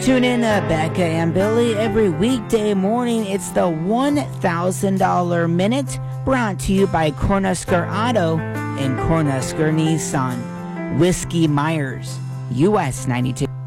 Tune in to Becca and Billy every weekday morning. It's the $1,000 Minute, brought to you by Cornhusker Auto and Cornhusker Nissan. Whiskey Myers, US 92.